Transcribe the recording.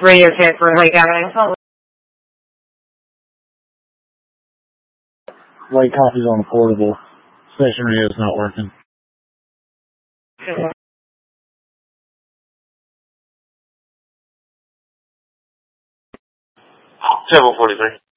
radio check for Lake County. Lake Coffee's on the portable. Station radio's not working. 743.